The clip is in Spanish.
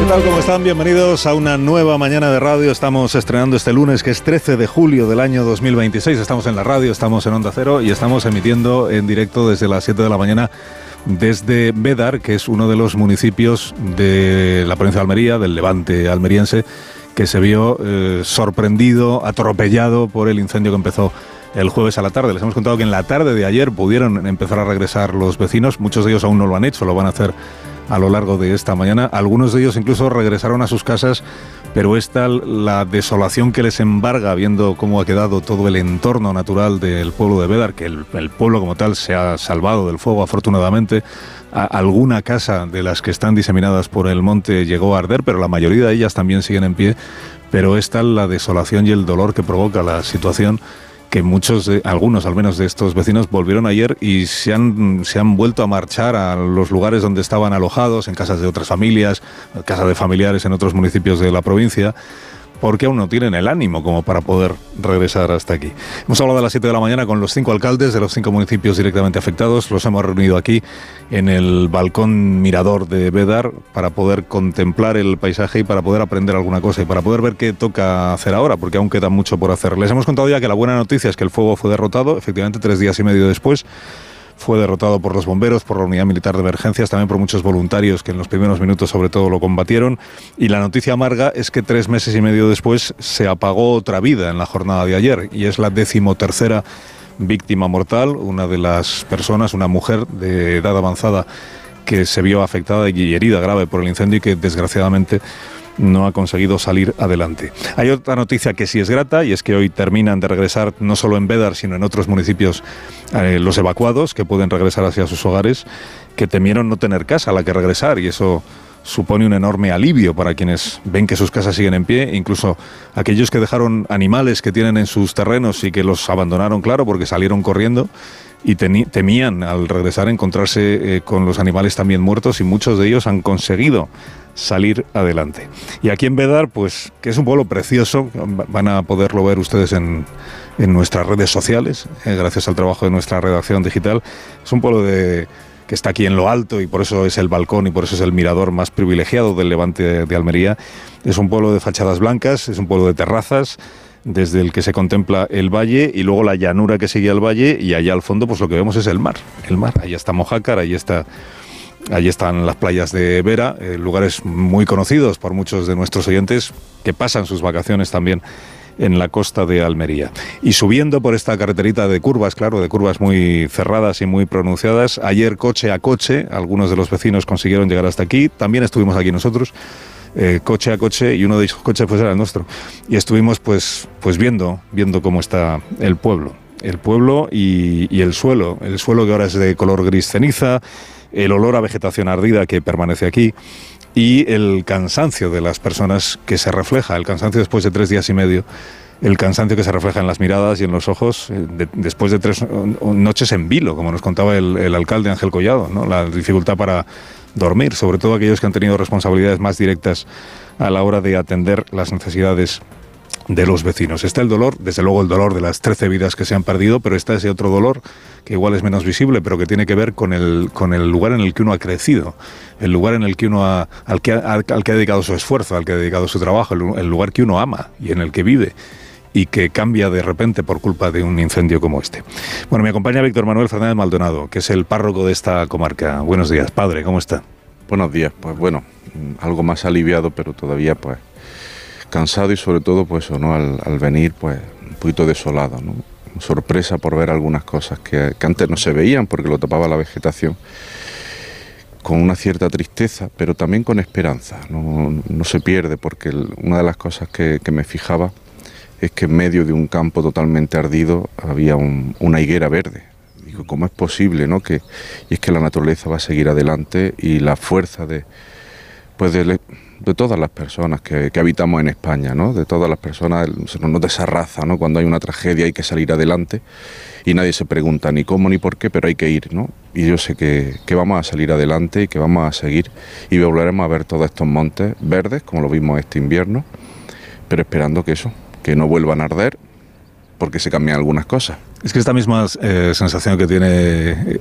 ¿Qué tal? ¿Cómo están? Bienvenidos a una nueva mañana de radio. Estamos estrenando este lunes, que es 13 de julio del año 2026. Estamos en la radio, estamos en Onda Cero y estamos emitiendo en directo desde las 7 de la mañana desde Bédar, que es uno de los municipios de la provincia de Almería, del Levante almeriense, que se vio sorprendido, atropellado por el incendio que empezó el jueves a la tarde. Les hemos contado que en la tarde de ayer pudieron empezar a regresar los vecinos. Muchos de ellos aún no lo han hecho, lo van a hacer a lo largo de esta mañana. Algunos de ellos incluso regresaron a sus casas, pero esta, la desolación que les embarga viendo cómo ha quedado todo el entorno natural del pueblo de Bédar, que el pueblo como tal se ha salvado del fuego afortunadamente. Alguna casa de las que están diseminadas por el monte llegó a arder, pero la mayoría de ellas también siguen en pie. Pero esta, la desolación y el dolor que provoca la situación, que algunos al menos de estos vecinos volvieron ayer y se han vuelto a marchar a los lugares donde estaban alojados, en casas de otras familias, casas de familiares en otros municipios de la provincia, porque aún no tienen el ánimo como para poder regresar hasta aquí. Hemos hablado a las 7 de la mañana con los 5 alcaldes de los 5 municipios directamente afectados. Los hemos reunido aquí en el balcón mirador de Bédar para poder contemplar el paisaje y para poder aprender alguna cosa y para poder ver qué toca hacer ahora, porque aún queda mucho por hacer. Les hemos contado ya que la buena noticia es que el fuego fue derrotado, efectivamente 3 días y medio después. Fue derrotado por los bomberos, por la Unidad Militar de Emergencias, también por muchos voluntarios que en los primeros minutos sobre todo lo combatieron. Y la noticia amarga es que 3 meses y medio después se apagó otra vida en la jornada de ayer, y es la 13ª víctima mortal, una de las personas, una mujer de edad avanzada que se vio afectada y herida grave por el incendio y que desgraciadamente no ha conseguido salir adelante. Hay otra noticia que sí es grata, y es que hoy terminan de regresar no solo en Bédar sino en otros municipios los evacuados, que pueden regresar hacia sus hogares, que temieron no tener casa a la que regresar, y eso supone un enorme alivio para quienes ven que sus casas siguen en pie, incluso aquellos que dejaron animales que tienen en sus terrenos y que los abandonaron, claro, porque salieron corriendo y temían al regresar encontrarse con los animales también muertos, y muchos de ellos han conseguido salir adelante. Y aquí en Bédar, pues, que es un pueblo precioso, van a poderlo ver ustedes en nuestras redes sociales, gracias al trabajo de nuestra redacción digital. Es un pueblo que está aquí en lo alto, y por eso es el balcón y por eso es el mirador más privilegiado del Levante de Almería. Es un pueblo de fachadas blancas, es un pueblo de terrazas, desde el que se contempla el valle y luego la llanura que sigue al valle, y allá al fondo pues lo que vemos es el mar. Ahí está Mojácar, allí están las playas de Vera, lugares muy conocidos por muchos de nuestros oyentes que pasan sus vacaciones también en la costa de Almería. Y subiendo por esta carreterita de curvas, claro, de curvas muy cerradas y muy pronunciadas, ayer coche a coche, algunos de los vecinos consiguieron llegar hasta aquí, también estuvimos aquí nosotros, coche a coche, y uno de esos coches pues era el nuestro. Y estuvimos pues viendo cómo está el pueblo y el suelo que ahora es de color gris ceniza, el olor a vegetación ardida que permanece aquí, y el cansancio de las personas que se refleja, el cansancio después de 3 días y medio, el cansancio que se refleja en las miradas y en los ojos, después de 3 noches en vilo, como nos contaba el alcalde Ángel Collado, ¿no? La dificultad para dormir, sobre todo aquellos que han tenido responsabilidades más directas a la hora de atender las necesidades de los vecinos. Está el dolor, desde luego el dolor de las 13 vidas que se han perdido, pero está ese otro dolor que igual es menos visible, pero que tiene que ver con el lugar en el que uno ha crecido, el lugar en el que uno al que ha dedicado su esfuerzo, al que ha dedicado su trabajo, el lugar que uno ama y en el que vive, y que cambia de repente por culpa de un incendio como este. Bueno, me acompaña Víctor Manuel Fernández Maldonado, que es el párroco de esta comarca. Buenos días, padre, ¿cómo está? Buenos días, pues bueno, algo más aliviado, pero todavía pues cansado, y sobre todo pues ¿no? al venir pues un poquito desolado, ¿no? Sorpresa por ver algunas cosas que antes no se veían porque lo tapaba la vegetación, con una cierta tristeza, pero también con esperanza. No se pierde, porque una de las cosas que me fijaba es que en medio de un campo totalmente ardido había una higuera verde. Digo, ¿cómo es posible, no? Y es que la naturaleza va a seguir adelante, y la fuerza de todas las personas que habitamos en España, ¿no? De todas las personas, se nos nota esa raza, ¿no? Cuando hay una tragedia hay que salir adelante, y nadie se pregunta ni cómo ni por qué, pero hay que ir, ¿no? Y yo sé que vamos a salir adelante y que vamos a seguir, y volveremos a ver todos estos montes verdes como lo vimos este invierno, pero esperando que no vuelvan a arder, porque se cambian algunas cosas. Es que esta misma sensación que tiene